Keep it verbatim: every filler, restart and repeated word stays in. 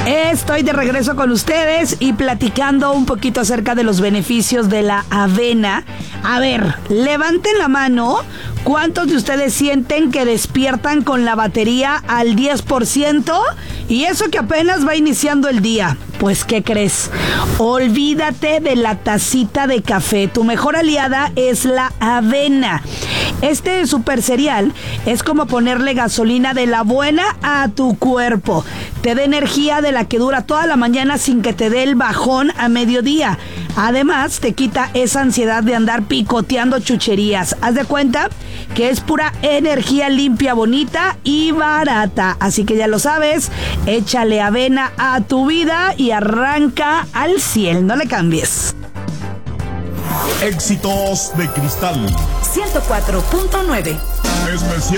Estoy de regreso con ustedes y platicando un poquito acerca de los beneficios de la avena. A ver, levanten la mano. ¿Cuántos de ustedes sienten que despiertan con la batería al diez por ciento? Y eso que apenas va iniciando el día. Pues, ¿qué crees? Olvídate de la tacita de café. Tu mejor aliada es la avena. Este super cereal es como ponerle gasolina de la buena a tu cuerpo. Te da energía de la que dura toda la mañana sin que te dé el bajón a mediodía. Además, te quita esa ansiedad de andar picoteando chucherías. Haz de cuenta que es pura energía limpia, bonita y barata. Así que ya lo sabes, échale avena a tu vida y arranca al cielo. No le cambies. Éxitos de Cristal ciento cuatro punto nueve. Especial.